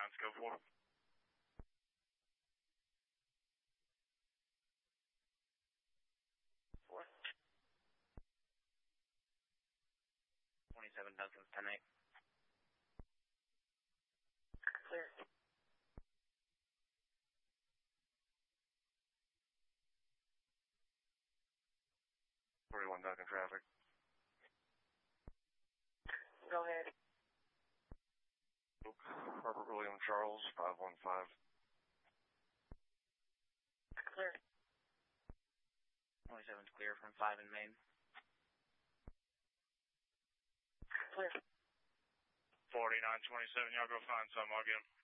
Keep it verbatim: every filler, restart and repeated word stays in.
forty-nine, scope four. Four. twenty-seven Duncan's ten eight. Clear. forty-one Duncan traffic. Go ahead. Robert William Charles, five one five. Clear. twenty-seven's clear from five in Main. Clear. forty-nine twenty-seven, y'all go find some, I'll get 'em.